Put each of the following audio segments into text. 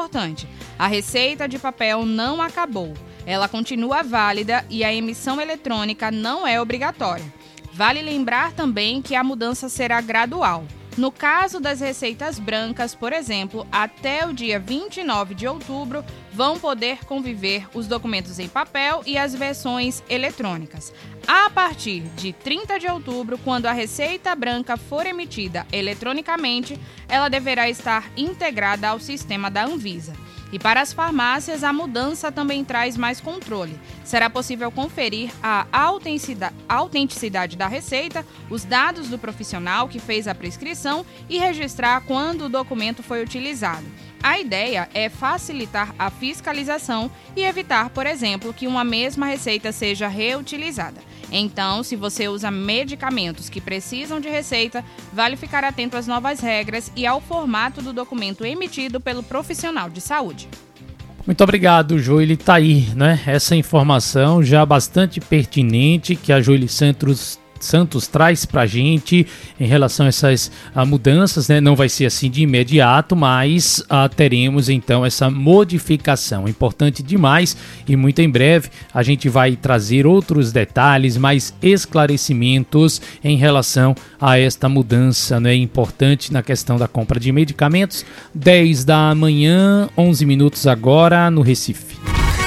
importante: a receita de papel não acabou. Ela continua válida e a emissão eletrônica não é obrigatória. Vale lembrar também que a mudança será gradual. No caso das receitas brancas, por exemplo, até o dia 29 de outubro, vão poder conviver os documentos em papel e as versões eletrônicas. A partir de 30 de outubro, quando a receita branca for emitida eletronicamente, ela deverá estar integrada ao sistema da Anvisa. E para as farmácias, a mudança também traz mais controle. Será possível conferir a autenticidade da receita, os dados do profissional que fez a prescrição e registrar quando o documento foi utilizado. A ideia é facilitar a fiscalização e evitar, por exemplo, que uma mesma receita seja reutilizada. Então, se você usa medicamentos que precisam de receita, vale ficar atento às novas regras e ao formato do documento emitido pelo profissional de saúde. Muito obrigado, Joely. Tá aí, né? Essa informação já bastante pertinente que a Joely Santos traz pra gente em relação a essas mudanças, né? Não vai ser assim de imediato, mas teremos então essa modificação. Importante demais e muito em breve a gente vai trazer outros detalhes, mais esclarecimentos em relação a esta mudança, né? Importante na questão da compra de medicamentos. 10 da manhã, 11 minutos agora no Recife.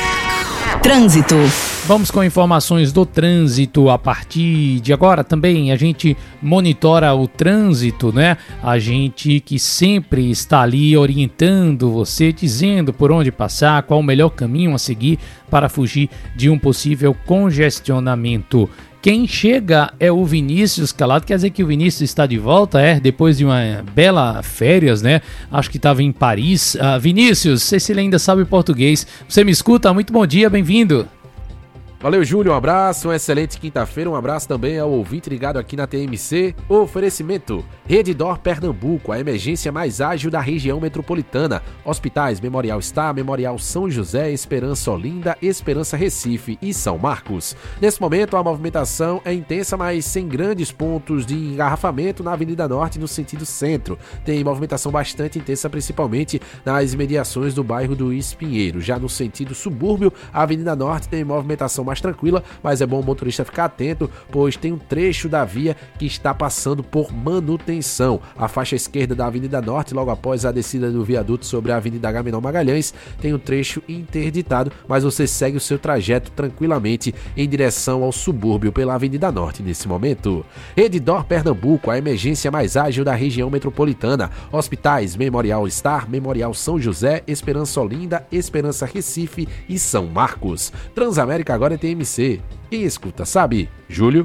Trânsito. Vamos com informações do trânsito. A partir de agora também a gente monitora o trânsito, né? A gente que sempre está ali orientando você, dizendo por onde passar, qual o melhor caminho a seguir para fugir de um possível congestionamento. Quem chega é o Vinícius Calado, quer dizer que o Vinícius está de volta, depois de uma bela férias, né? Acho que estava em Paris. Vinícius, sei se ele ainda sabe português. Você me escuta? Muito bom dia, bem-vindo. Valeu, Júlio, um abraço, uma excelente quinta-feira, um abraço também ao ouvinte ligado aqui na TMC. Oferecimento: Redditor Pernambuco, a emergência mais ágil da região metropolitana. Hospitais Memorial Star, Memorial São José, Esperança Olinda, Esperança Recife e São Marcos. Nesse momento a movimentação é intensa, mas sem grandes pontos de engarrafamento na Avenida Norte no sentido centro. Tem movimentação bastante intensa, principalmente nas imediações do bairro do Espinheiro. Já no sentido subúrbio, a Avenida Norte tem movimentação mais tranquila, mas é bom o motorista ficar atento, pois tem um trecho da via que está passando por manutenção. A faixa esquerda da Avenida Norte, logo após a descida do viaduto sobre a Avenida Agamenon Magalhães, tem um trecho interditado, mas você segue o seu trajeto tranquilamente em direção ao subúrbio pela Avenida Norte nesse momento. Redditor Pernambuco, a emergência mais ágil da região metropolitana. Hospitais Memorial Star, Memorial São José, Esperança Olinda, Esperança Recife e São Marcos. Transamérica agora é TMC. Quem escuta sabe. Júlio.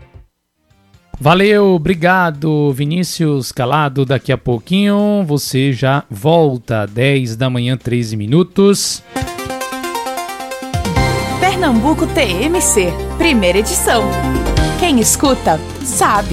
Valeu, obrigado, Vinícius Calado. Daqui a pouquinho você já volta. 10 da manhã, 13 minutos. Pernambuco TMC, primeira edição. Quem escuta sabe.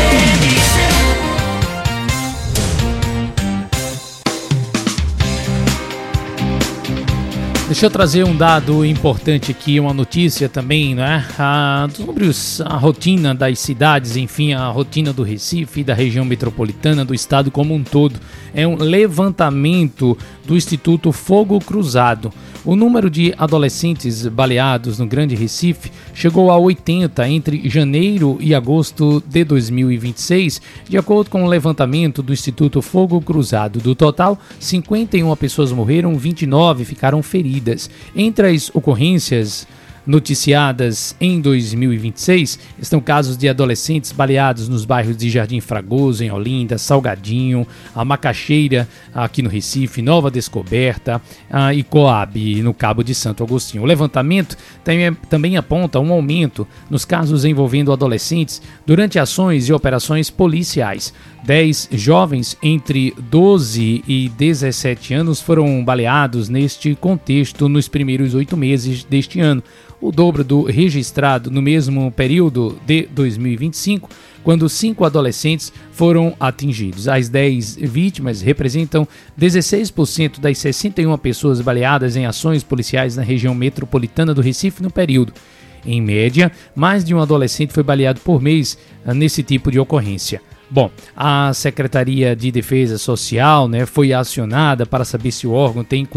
Deixa eu trazer um dado importante aqui, uma notícia também, né? Sobre a rotina das cidades, enfim, a rotina do Recife, da região metropolitana, do estado como um todo. É um levantamento do Instituto Fogo Cruzado. O número de adolescentes baleados no Grande Recife chegou a 80 entre janeiro e agosto de 2026, de acordo com o levantamento do Instituto Fogo Cruzado. Do total, 51 pessoas morreram, 29 ficaram feridas. Entre as ocorrências noticiadas em 2026 estão casos de adolescentes baleados nos bairros de Jardim Fragoso, em Olinda, Salgadinho, a Macaxeira, aqui no Recife, Nova Descoberta e Coab, no Cabo de Santo Agostinho. O levantamento também aponta um aumento nos casos envolvendo adolescentes durante ações e operações policiais. 10 jovens entre 12 e 17 anos foram baleados neste contexto nos primeiros 8 meses deste ano, o dobro do registrado no mesmo período de 2025, quando 5 adolescentes foram atingidos. As 10 vítimas representam 16% das 61 pessoas baleadas em ações policiais na região metropolitana do Recife no período. Em média, mais de um adolescente foi baleado por mês nesse tipo de ocorrência. Bom, a Secretaria de Defesa Social, foi acionada para saber se o órgão tem